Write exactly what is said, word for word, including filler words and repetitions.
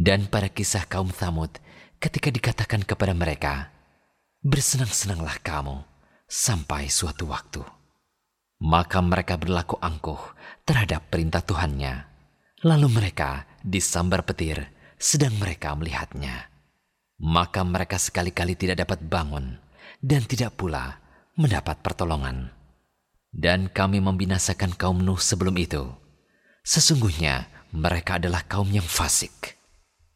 Dan pada kisah kaum Tsamud, ketika dikatakan kepada mereka, bersenang-senanglah kamu sampai suatu waktu. Maka mereka berlaku angkuh terhadap perintah Tuhannya. Lalu mereka disambar petir sedang mereka melihatnya. Maka mereka sekali-kali tidak dapat bangun dan tidak pula mendapat pertolongan. Dan kami membinasakan kaum Nuh sebelum itu. Sesungguhnya mereka adalah kaum yang fasik.